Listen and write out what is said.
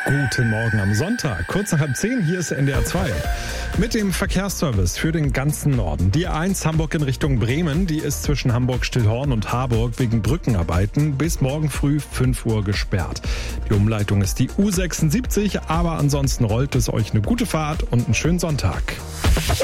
Guten Morgen am Sonntag, kurz nach 10:30, hier ist NDR 2. Mit dem Verkehrsservice für den ganzen Norden. Die A1 Hamburg in Richtung Bremen, die ist zwischen Hamburg-Stillhorn und Harburg wegen Brückenarbeiten bis morgen früh 5 Uhr gesperrt. Die Umleitung ist die U76, aber ansonsten rollt es euch eine gute Fahrt und einen schönen Sonntag.